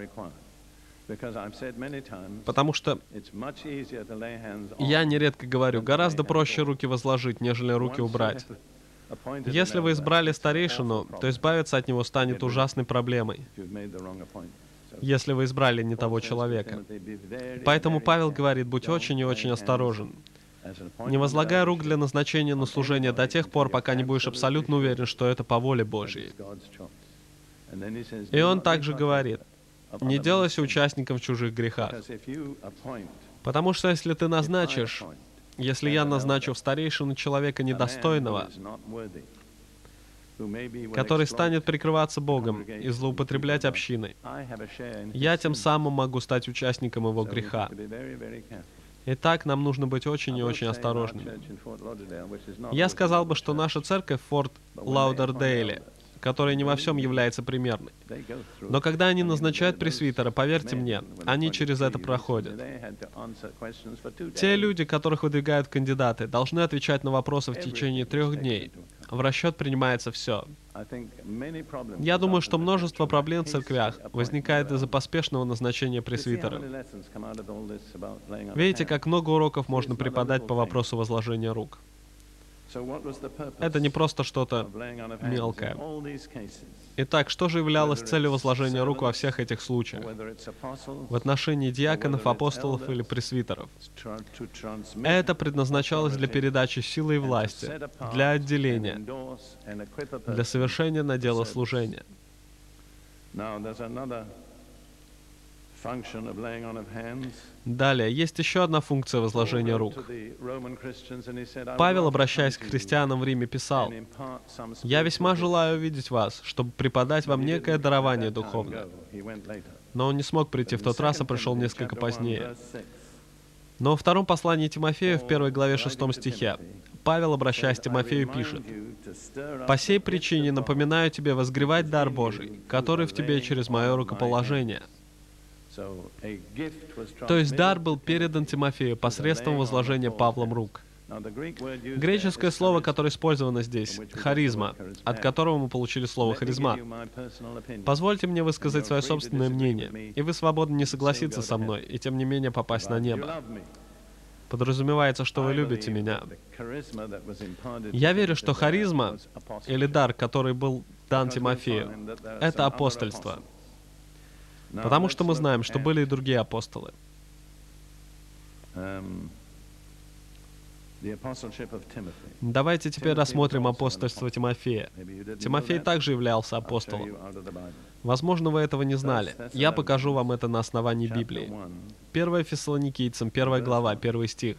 Потому что я нередко говорю, гораздо проще руки возложить, нежели руки убрать. Если вы избрали старейшину, то избавиться от него станет ужасной проблемой, если вы избрали не того человека. Поэтому Павел говорит, будь очень и очень осторожен. Не возлагай рук для назначения на служение до тех пор, пока не будешь абсолютно уверен, что это по воле Божьей. И он также говорит, не делайся участником в чужих грехах. Потому что если ты назначишь, если я назначу в старейшину человека недостойного, который станет прикрываться Богом и злоупотреблять общиной, я тем самым могу стать участником его греха. Итак, нам нужно быть очень и очень осторожными. Я сказал бы, что наша церковь в Форт Лаудердейле, которая не во всем является примерной. Но когда они назначают пресвитера, поверьте мне, они через это проходят. Те люди, которых выдвигают кандидаты, должны отвечать на вопросы в течение 3 дней. В расчет принимается все. Я думаю, что множество проблем в церквях возникает из-за поспешного назначения пресвитера. Видите, как много уроков можно преподать по вопросу возложения рук. Это не просто что-то мелкое. Итак, что же являлось целью возложения рук во всех этих случаях? В отношении диаконов, апостолов или пресвитеров. Это предназначалось для передачи силы и власти, для отделения, для совершения надела служения. Далее, есть еще одна функция возложения рук. Павел, обращаясь к христианам в Риме, писал, «Я весьма желаю увидеть вас, чтобы преподать вам некое дарование духовное». Но он не смог прийти в тот раз, а пришел несколько позднее. Но во втором послании Тимофею, в 1 главе 6 стихе, Павел, обращаясь к Тимофею, пишет, «По сей причине напоминаю тебе возгревать дар Божий, который в тебе через мое рукоположение». То есть дар был передан Тимофею посредством возложения Павлом рук. Греческое слово, которое использовано здесь, харизма, от которого мы получили слово харизма. Позвольте мне высказать свое собственное мнение, и вы свободны не согласиться со мной, и тем не менее попасть на небо. Подразумевается, что вы любите меня. Я верю, что харизма, или дар, который был дан Тимофею, это апостольство. Потому что мы знаем, что были и другие апостолы. Давайте теперь рассмотрим апостольство Тимофея. Тимофей также являлся апостолом. Возможно, вы этого не знали. Я покажу вам это на основании Библии. 1 Фессалоникийцам, 1 глава, 1 стих.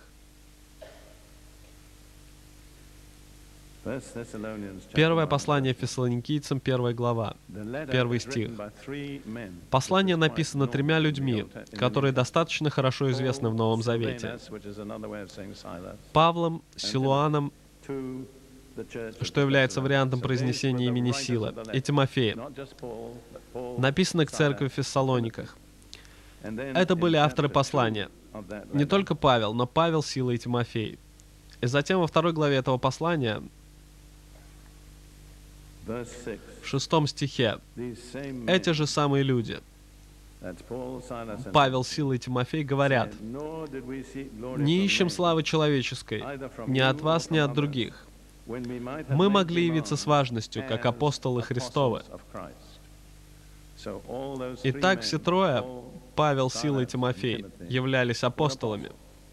Первое послание Фессалоникийцам, 1 глава, 1 стих. Послание написано 3 людьми, которые достаточно хорошо известны в Новом Завете. Павлом, Силуаном, что является вариантом произнесения имени Сила, и Тимофеем. Написано к церкви в Фессалониках. Это были авторы послания. Не только Павел, но Павел, Сила и Тимофей. И затем во 2 главе этого послания, в 6 стихе, эти же самые люди, Павел, Сила и Тимофей, говорят, «Не ищем славы человеческой, ни от вас, ни от других. Мы могли явиться с важностью, как апостолы Христовы». Итак, все трое, Павел, Сила и Тимофей, являлись апостолами.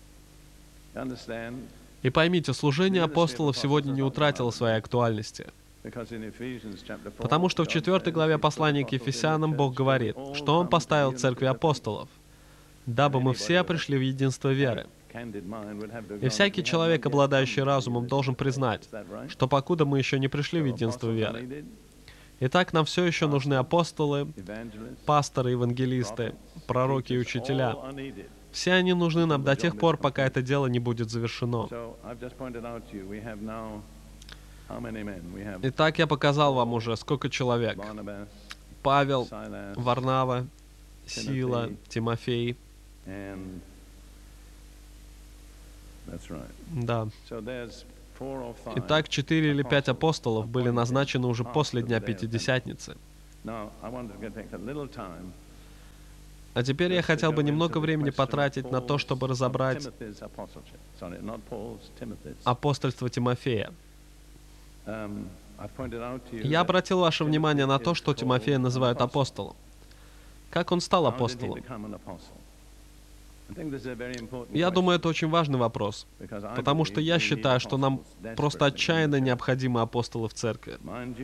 И поймите, служение апостолов сегодня не утратило своей актуальности. Потому что в 4 главе послания к Ефесянам Бог говорит, что Он поставил церкви апостолов, дабы мы все пришли в единство веры. И всякий человек, обладающий разумом, должен признать, что покуда мы еще не пришли в единство веры. Итак, нам все еще нужны апостолы, пасторы, евангелисты, пророки и учителя. Все они нужны нам до тех пор, пока это дело не будет завершено. Итак, я показал вам уже, сколько человек. Павел, Варнава, Сила, Тимофей. Да. Итак, 4 или 5 апостолов были назначены уже после Дня Пятидесятницы. А теперь я хотел бы немного времени потратить на то, чтобы разобрать апостольство Тимофея. Я обратил ваше внимание на то, что Тимофея называют апостолом. Как он стал апостолом? Я думаю, это очень важный вопрос, потому что я считаю, что нам просто отчаянно необходимы апостолы в церкви.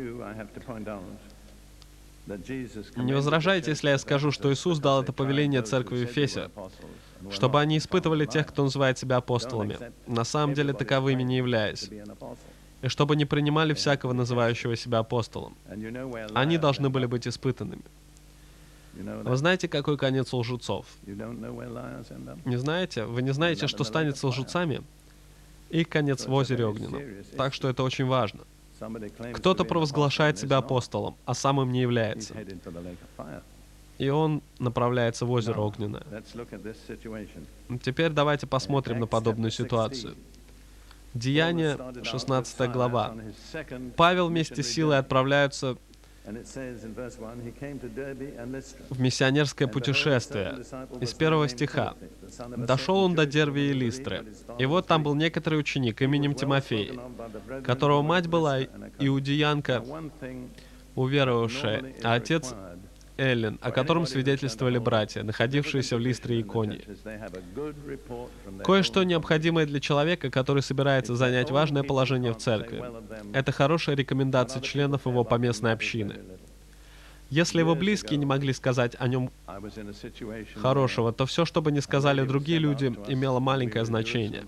Не возражайте, если я скажу, что Иисус дал это повеление церкви в Ефесе, чтобы они испытывали тех, кто называет себя апостолами, на самом деле таковыми не являясь, и чтобы не принимали всякого, называющего себя апостолом. Они должны были быть испытанными. Вы знаете, какой конец у лжецов? Не знаете? Вы не знаете, что станет с лжецами? Их конец в озере огненном. Так что это очень важно. Кто-то провозглашает себя апостолом, а сам им не является. И он направляется в озеро огненное. Теперь давайте посмотрим на подобную ситуацию. Деяния, 16 глава. Павел вместе с силой отправляются в миссионерское путешествие. Из 1 стиха. «Дошел он до Дервии и Листры. И вот там был некоторый ученик именем Тимофей, которого мать была иудеянка, уверовавшая, а отец Эллин, о котором свидетельствовали братья, находившиеся в Листре и Иконии. Кое-что необходимое для человека, который собирается занять важное положение в церкви. Это хорошая рекомендация членов его поместной общины. Если его близкие не могли сказать о нем хорошего, то все, что бы ни сказали другие люди, имело маленькое значение.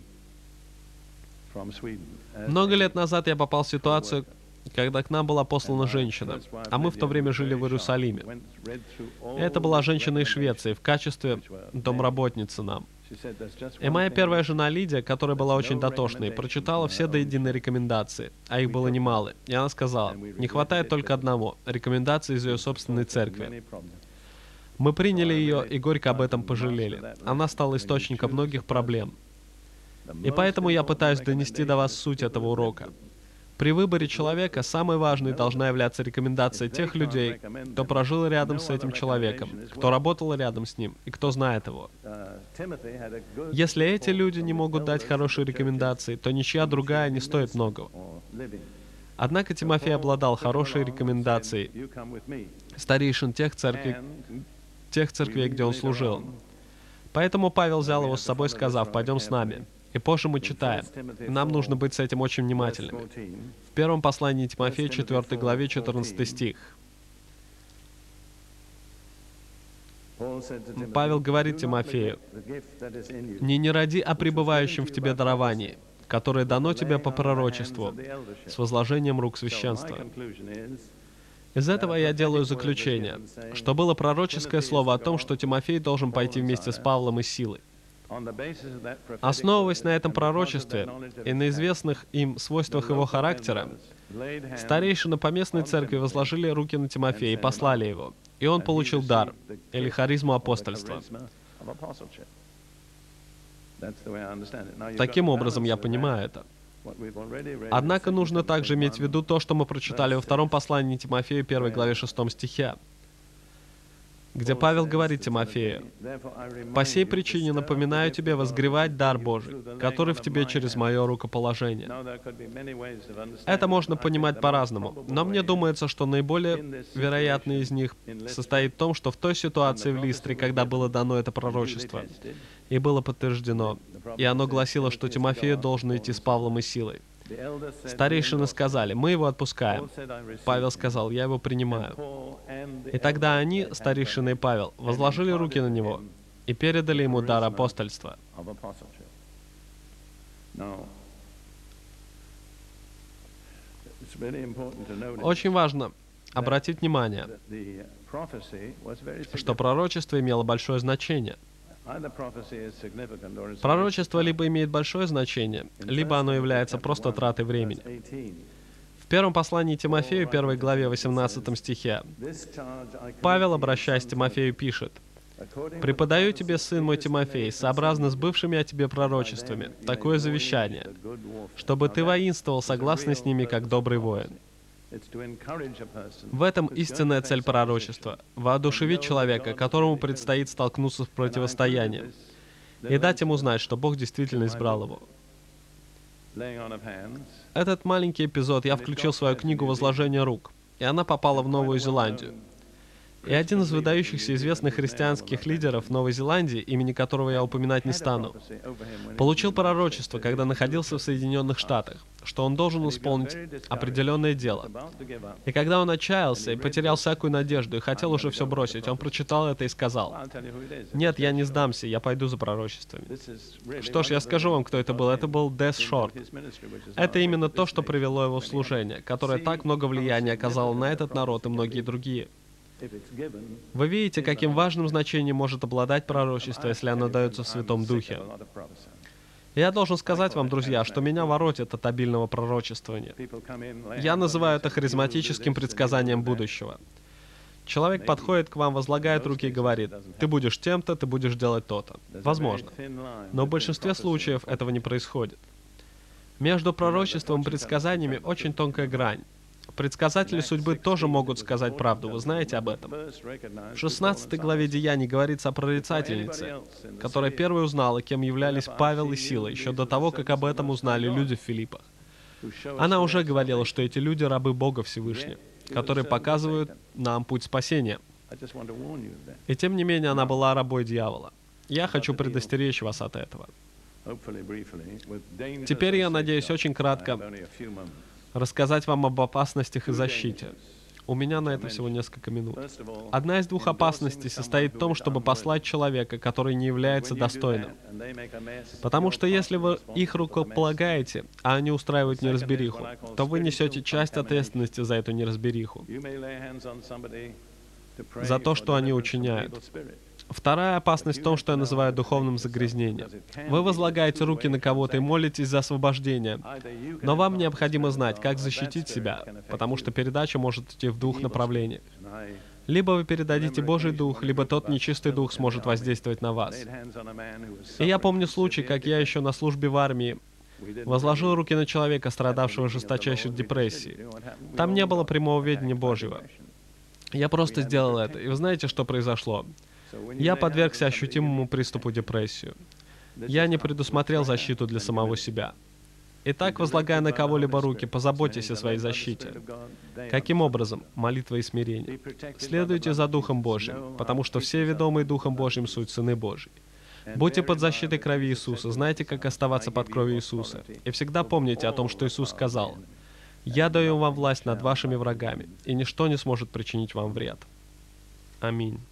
Много лет назад я попал в ситуацию, когда к нам была послана женщина, а мы в то время жили в Иерусалиме. Это была женщина из Швеции в качестве домработницы нам. И моя первая жена Лидия, которая была очень дотошной, прочитала все до единой рекомендации, а их было немало. И она сказала, не хватает только одного — рекомендации из ее собственной церкви. Мы приняли ее и горько об этом пожалели. Она стала источником многих проблем. И поэтому я пытаюсь донести до вас суть этого урока. При выборе человека самой важной должна являться рекомендация тех людей, кто прожил рядом с этим человеком, кто работал рядом с ним и кто знает его. Если эти люди не могут дать хорошие рекомендации, то ничья другая не стоит многого. Однако Тимофей обладал хорошей рекомендацией старейшин тех церквей, где он служил. Поэтому Павел взял его с собой, сказав, «Пойдем с нами». И позже мы читаем. Нам нужно быть с этим очень внимательными. В первом послании Тимофея, 4 главе, 14 стих. Павел говорит Тимофею, не роди о пребывающем в тебе даровании, которое дано тебе по пророчеству, с возложением рук священства». Из этого я делаю заключение, что было пророческое слово о том, что Тимофей должен пойти вместе с Павлом и Силой. Основываясь на этом пророчестве и на известных им свойствах его характера, старейшины поместной церкви возложили руки на Тимофея и послали его, и он получил дар, или харизму апостольства. Таким образом, я понимаю это. Однако нужно также иметь в виду то, что мы прочитали во втором послании Тимофею, 1 главе 6 стихе, где Павел говорит Тимофею, «По сей причине напоминаю тебе возгревать дар Божий, который в тебе через мое рукоположение». Это можно понимать по-разному, но мне думается, что наиболее вероятный из них состоит в том, что в той ситуации в Листре, когда было дано это пророчество, и было подтверждено, и оно гласило, что Тимофею должен идти с Павлом и Силой. Старейшины сказали, мы его отпускаем. Павел сказал, я его принимаю. И тогда они, старейшины и Павел, возложили руки на него и передали ему дар апостольства. Очень важно обратить внимание, что пророчество имело большое значение. Пророчество либо имеет большое значение, либо оно является просто тратой времени. В первом послании Тимофею, 1 главе 18 стихе, Павел, обращаясь к Тимофею, пишет, «Преподаю тебе, сын мой Тимофей, сообразно с бывшими о тебе пророчествами, такое завещание, чтобы ты воинствовал согласно с ними, как добрый воин». В этом истинная цель пророчества — воодушевить человека, которому предстоит столкнуться с противостоянием, и дать ему знать, что Бог действительно избрал его. Этот маленький эпизод я включил в свою книгу «Возложение рук», и она попала в Новую Зеландию. И один из выдающихся известных христианских лидеров Новой Зеландии, имени которого я упоминать не стану, получил пророчество, когда находился в Соединенных Штатах, что он должен исполнить определенное дело. И когда он отчаялся и потерял всякую надежду и хотел уже все бросить, он прочитал это и сказал: «Нет, я не сдамся, я пойду за пророчествами». Что ж, я скажу вам, кто это был. Это был Дэс Шорт. Это именно то, что привело его в служение, которое так много влияния оказало на этот народ и многие другие. Вы видите, каким важным значением может обладать пророчество, если оно дается в Святом Духе. Я должен сказать вам, друзья, что меня воротит от обильного пророчествования. Я называю это харизматическим предсказанием будущего. Человек подходит к вам, возлагает руки и говорит: «Ты будешь тем-то, ты будешь делать то-то». Возможно. Но в большинстве случаев этого не происходит. Между пророчеством и предсказаниями очень тонкая грань. Предсказатели судьбы тоже могут сказать правду, вы знаете об этом. В 16 главе Деяний говорится о прорицательнице, которая первой узнала, кем являлись Павел и Сила, еще до того, как об этом узнали люди в Филиппах. Она уже говорила, что эти люди — рабы Бога Всевышнего, которые показывают нам путь спасения. И тем не менее, она была рабой дьявола. Я хочу предостеречь вас от этого. Теперь я надеюсь очень кратко рассказать вам об опасностях и защите. У меня на это всего несколько минут. Одна из двух опасностей состоит в том, чтобы послать человека, который не является достойным. Потому что если вы их рукополагаете, а они устраивают неразбериху, то вы несете часть ответственности за эту неразбериху, за то, что они учиняют. Вторая опасность в том, что я называю духовным загрязнением. Вы возлагаете руки на кого-то и молитесь за освобождение, но вам необходимо знать, как защитить себя, потому что передача может идти в двух направлениях. Либо вы передадите Божий Дух, либо тот нечистый дух сможет воздействовать на вас. И я помню случай, как я еще на службе в армии возложил руки на человека, страдавшего жесточайшей депрессией. Там не было прямого ведения Божьего. Я просто сделал это, и вы знаете, что произошло? Я подвергся ощутимому приступу депрессии. Я не предусмотрел защиту для самого себя. Итак, возлагая на кого-либо руки, позаботьтесь о своей защите. Каким образом? Молитва и смирение. Следуйте за Духом Божьим, потому что все ведомые Духом Божьим суть сыны Божьи. Будьте под защитой крови Иисуса, знайте, как оставаться под кровью Иисуса. И всегда помните о том, что Иисус сказал: «Я даю вам власть над вашими врагами, и ничто не сможет причинить вам вред». Аминь.